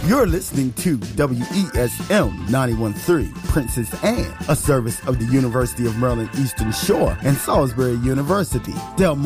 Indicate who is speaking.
Speaker 1: You're listening to WESM 91.3 Princess Anne, a service of the University of Maryland Eastern Shore and Salisbury University. Del